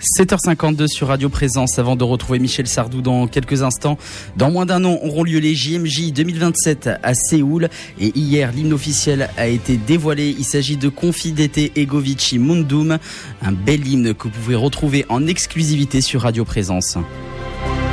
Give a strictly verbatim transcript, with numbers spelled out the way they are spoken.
sept heures cinquante-deux sur Radio Présence. Avant de retrouver Michel Sardou dans quelques instants. Dans moins d'un an auront lieu les J M J deux mille vingt-sept à Séoul. Et hier, l'hymne officiel a été dévoilé. Il s'agit de Confidete Ego Vici Mundum. Un bel hymne que vous pouvez retrouver en exclusivité sur Radio Présence.